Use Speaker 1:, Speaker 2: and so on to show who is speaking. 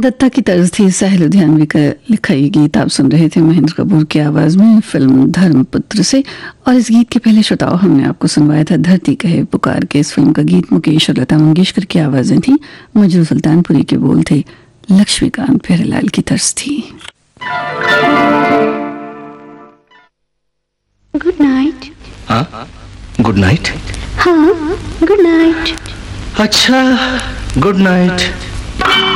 Speaker 1: दत्ता की तर्ज थी साहिल लुधियानवी का लिखा ये गीत आप सुन रहे थे महेंद्र कपूर की आवाज में फिल्म धर्मपुत्र से। और इस गीत के पहले श्रोताओं हमने आपको सुनवाया था धरती कहे पुकार के। इस फिल्म का गीत मुकेश और लता मंगेशकर की आवाजें थी, मजरू सुल्तानपुरी के बोल थे, लक्ष्मीकांत प्यारेलाल की तर्ज थी।
Speaker 2: Good night.
Speaker 3: हाँ गुड नाइट।
Speaker 2: हाँ गुड नाइट।
Speaker 3: अच्छा गुड नाइट।